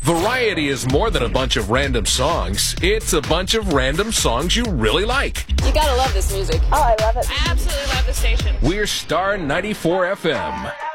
Variety is more than a bunch of random songs. It's a bunch of random songs you really like. You gotta love this music. Oh, I love it. I absolutely love the station. We're Star 94 FM.